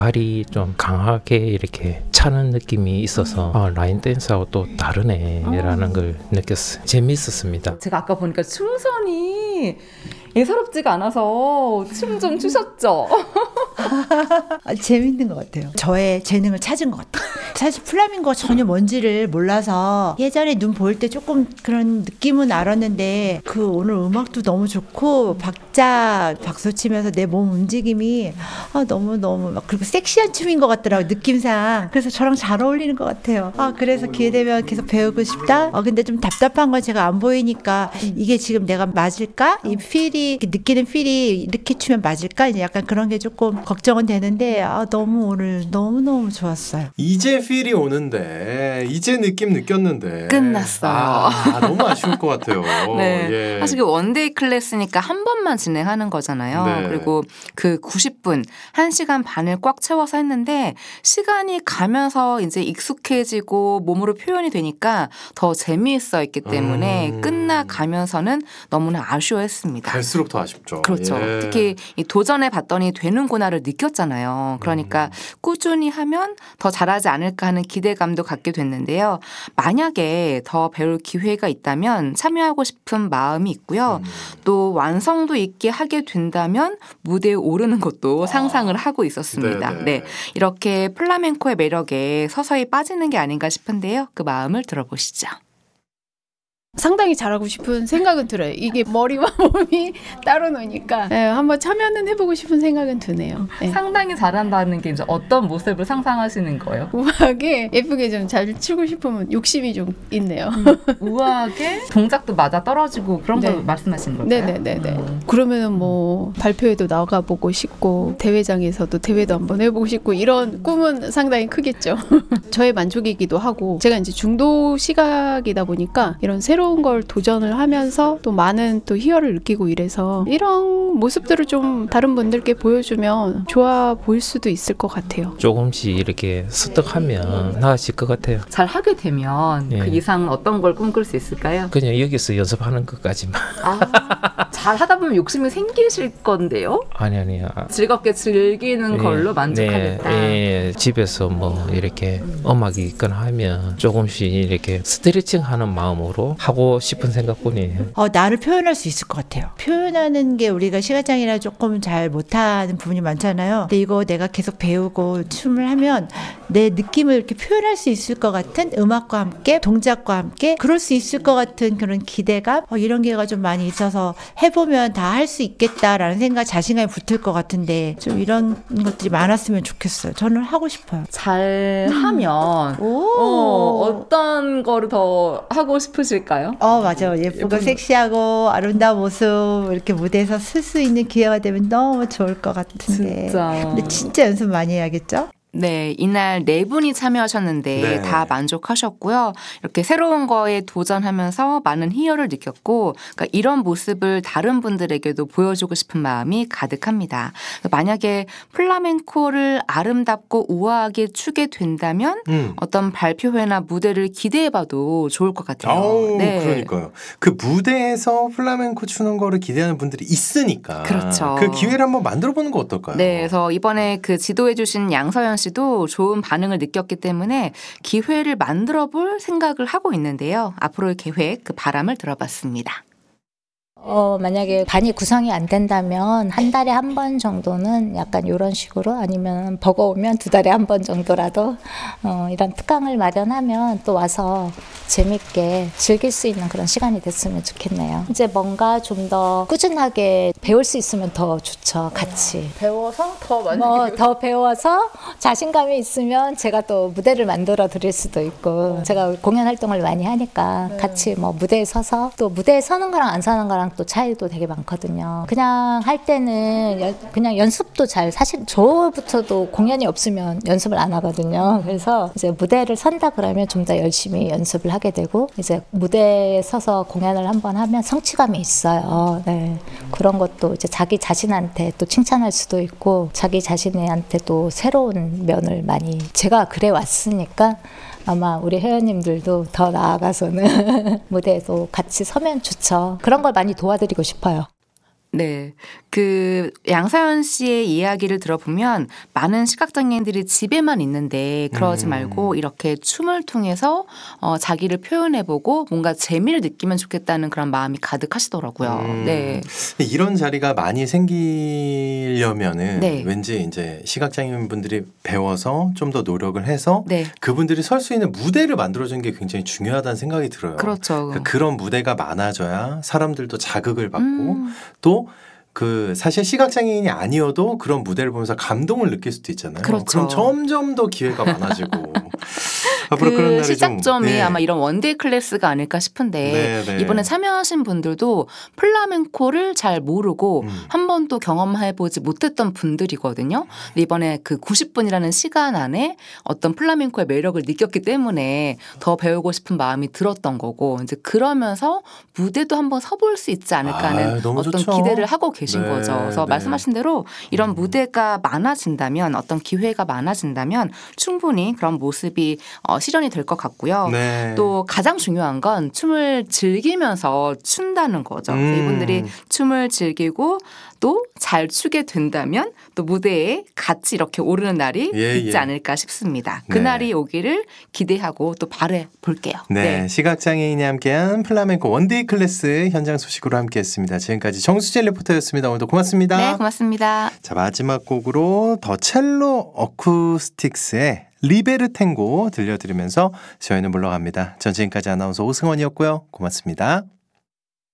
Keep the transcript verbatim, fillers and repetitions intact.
발이 좀 강하게 이렇게 차는 느낌이 있어서 아, 라인 댄스하고 또 다르네라는 어. 걸 느꼈어요. 재미있었습니다. 제가 아까 보니까 춤선이 예사롭지가 않아서 춤 좀 추셨죠? 아, 재밌는 것 같아요. 저의 재능을 찾은 것 같아요. 사실 플라밍고가 전혀 뭔지를 몰라서 예전에 눈 보일 때 조금 그런 느낌은 알았는데 그 오늘 음악도 너무 좋고 박자 박수 치면서 내 몸 움직임이 아, 너무너무 막 그리고 섹시한 춤인 것 같더라고요. 느낌상. 그래서 저랑 잘 어울리는 것 같아요. 아, 그래서 기회되면 계속 배우고 싶다. 어, 근데 좀 답답한 건 제가 안 보이니까 이게 지금 내가 맞을까? 이 필이 느끼는 필이 이렇게 추면 맞을까? 이제 약간 그런 게 조금 걱정은 되는데 아, 너무 오늘 너무너무 좋았어요. 이제 필이 오는데 이제 느낌 느꼈는데 끝났어요. 아, 너무 아쉬울 것 같아요. 네. 예. 사실 그 원데이 클래스니까 한 번만 진행하는 거잖아요. 네. 그리고 그 구십 분, 한 시간 반을 꽉 채워서 했는데 시간이 가면서 이제 익숙해지고 몸으로 표현이 되니까 더 재미있어 있기 때문에 음. 끝나가면서는 너무나 아쉬워했습니다. 갈수록 더 아쉽죠. 그렇죠. 예. 특히 이 도전해 봤더니 되는구나를 느꼈잖아요. 그러니까 음. 꾸준히 하면 더 잘하지 않을까 하는 기대감도 갖게 됐는데요. 만약에 더 배울 기회가 있다면 참여하고 싶은 마음이 있고요. 음. 또 완성도 있게 하게 된다면 무대에 오르는 것도 상상을 하고 있었습니다. 네네. 네, 이렇게 플라멩코의 매력에 서서히 빠지는 게 아닌가 싶은데요. 그 마음을 들어보시죠. 상당히 잘하고 싶은 생각은 들어요. 이게 머리와 몸이 따로 노니까 네, 한번 참여는 해보고 싶은 생각은 드네요. 네. 상당히 잘한다는 게 이제 어떤 모습을 상상하시는 거예요? 우아하게 예쁘게 좀 잘 추고 싶으면 욕심이 좀 있네요. 우아하게 동작도 맞아 떨어지고 그런 걸 네. 말씀하시는 걸까요? 네네네네. 음. 그러면은 뭐 발표회도 나가보고 싶고 대회장에서도 대회도 한번 해보고 싶고 이런 꿈은 상당히 크겠죠. 저의 만족이기도 하고 제가 이제 중도 시각이다 보니까 이런 새로운 걸 도전을 하면서 또 많은 또 희열을 느끼고 이래서 이런 모습들을 좀 다른 분들께 보여주면 좋아 보일 수도 있을 것 같아요. 조금씩 이렇게 습득하면 나아질 것 같아요. 잘 하게 되면 예. 그 이상 어떤 걸 꿈꿀 수 있을까요? 그냥 여기서 연습하는 것까지만. 아, 잘 하다 보면 욕심이 생기실 건데요? 아니 아니요. 아, 즐겁게 즐기는 예, 걸로 만족하겠다. 네, 예, 집에서 뭐 이렇게 음악이 있거나 하면 조금씩 이렇게 스트레칭 하는 마음으로 하고 싶은 생각뿐이에요. 어, 나를 표현할 수 있을 것 같아요. 표현하는 게 우리가 시각장애라 조금 잘 못하는 부분이 많잖아요. 근데 이거 내가 계속 배우고 춤을 하면 내 느낌을 이렇게 표현할 수 있을 것 같은 음악과 함께 동작과 함께 그럴 수 있을 것 같은 그런 기대감 어, 이런 게가 좀 많이 있어서 해보면 다 할 수 있겠다라는 생각 자신감이 붙을 것 같은데 좀 이런 것들이 많았으면 좋겠어요. 저는 하고 싶어요. 잘 하면 오. 어, 어떤 거를 더 하고 싶으실까요? 어, 맞아. 예쁘고 섹시하고 아름다운 모습 이렇게 무대에서 쓸 수 있는 기회가 되면 너무 좋을 것 같은데. 진짜. 근데 진짜 연습 많이 해야겠죠? 네, 이날 네 분이 참여하셨는데 네. 다 만족하셨고요. 이렇게 새로운 거에 도전하면서 많은 희열을 느꼈고 그러니까 이런 모습을 다른 분들에게도 보여주고 싶은 마음이 가득합니다. 만약에 플라멩코를 아름답고 우아하게 추게 된다면 음. 어떤 발표회나 무대를 기대해봐도 좋을 것 같아요. 아우, 네. 그러니까요. 그 무대에서 플라멩코 추는 거를 기대하는 분들이 있으니까. 그렇죠. 그 기회를 한번 만들어보는 거 어떨까요? 네, 그래서 이번에 그 지도해주신 양서연 씨도 좋은 반응을 느꼈기 때문에 기회를 만들어 볼 생각을 하고 있는데요. 앞으로의 계획, 그 바람을 들어봤습니다. 어, 만약에 반이 구성이 안 된다면 한 달에 한 번 정도는 약간 이런 식으로 아니면 버거우면 두 달에 한 번 정도라도 어, 이런 특강을 마련하면 또 와서 재밌게 즐길 수 있는 그런 시간이 됐으면 좋겠네요. 이제 뭔가 좀 더 꾸준하게 배울 수 있으면 더 좋죠. 같이. 배워서 더 많이 뭐 더 배워서 자신감이 있으면 제가 또 무대를 만들어 드릴 수도 있고 네. 제가 공연 활동을 많이 하니까 네. 같이 뭐 무대에 서서 또 무대에 서는 거랑 안 서는 거랑 또 차이도 되게 많거든요. 그냥 할 때는 연, 그냥 연습도 잘 사실 저부터도 공연이 없으면 연습을 안 하거든요. 그래서 이제 무대를 선다 그러면 좀 더 열심히 연습을 하게 되고 이제 무대에 서서 공연을 한번 하면 성취감이 있어요. 네. 그런 것도 이제 자기 자신한테 또 칭찬할 수도 있고 자기 자신한테 또 새로운 면을 많이 제가 그래 왔으니까 아마 우리 회원님들도 더 나아가서는 무대에도 같이 서면 좋죠. 그런 걸 많이 도와드리고 싶어요. 네. 그 양사연 씨의 이야기를 들어보면 많은 시각장애인들이 집에만 있는데 그러지 음. 말고 이렇게 춤을 통해서 어, 자기를 표현해보고 뭔가 재미를 느끼면 좋겠다는 그런 마음이 가득하시더라고요. 음. 네. 이런 자리가 많이 생기려면은 네. 왠지 이제 시각장애인 분들이 배워서 좀 더 노력을 해서 네. 그분들이 설 수 있는 무대를 만들어주는 게 굉장히 중요하다는 생각이 들어요. 그렇죠. 그러니까 그런 무대가 많아져야 사람들도 자극을 받고 음. 또 그 사실 시각장애인이 아니어도 그런 무대를 보면서 감동을 느낄 수도 있잖아요. 그렇죠. 그럼 점점 더 기회가 많아지고 앞으로 그런 그 날이 시작점이 좀, 네. 아마 이런 원데이 클래스가 아닐까 싶은데 네, 네. 이번에 참여하신 분들도 플라멩코를 잘 모르고 음. 한 번도 경험해보지 못했던 분들이거든요. 근데 이번에 그 구십 분이라는 시간 안에 어떤 플라멩코의 매력을 느꼈기 때문에 더 배우고 싶은 마음이 들었던 거고 이제 그러면서 무대도 한번 서볼 수 있지 않을까 하는 아, 너무 어떤 좋죠. 기대를 하고 계신 네, 거죠. 그래서 네. 말씀하신 대로 이런 음. 무대가 많아진다면 어떤 기회가 많아진다면 충분히 그런 모습이 어, 실현이 될 것 같고요. 네. 또 가장 중요한 건 춤을 즐기면서 춘다는 거죠. 그래서 음. 이분들이 춤을 즐기고 또 잘 추게 된다면 또 무대에 같이 이렇게 오르는 날이 예, 있지 예. 않을까 싶습니다. 네. 그날이 오기를 기대하고 또 바래 볼게요. 네, 시각장애인이 함께한 플라멩코 원데이 클래스 현장 소식으로 함께했습니다. 지금까지 정수재 리포터였습니다. 오늘도 고맙습니다. 네, 고맙습니다. 자, 마지막 곡으로 더 첼로 어쿠스틱스의 리베르 탱고 들려드리면서 저희는 물러갑니다. 전 지금까지 아나운서 오승원이었고요. 고맙습니다.